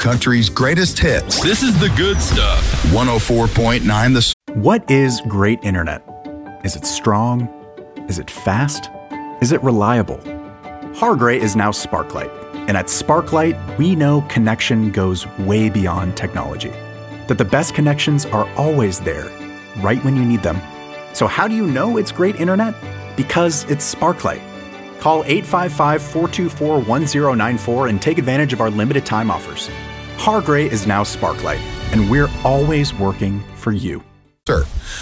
country's greatest hits. This is the good stuff. 104.9 The... What is great internet? Is it strong? Is it fast? Is it reliable? Hargray is now Sparklight. And at Sparklight, we know connection goes way beyond technology. That the best connections are always there, right when you need them. So how do you know it's great internet? Because it's Sparklight. Call 855-424-1094 and take advantage of our limited time offers. Hargray is now Sparklight, and we're always working for you. Sir,